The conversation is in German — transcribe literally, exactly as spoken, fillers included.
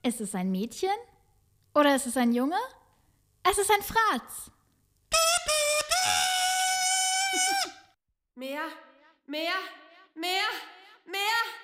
Ist es ein Mädchen? Oder ist es ein Junge? Es ist ein Fratz. Mehr, mehr, mehr, mehr.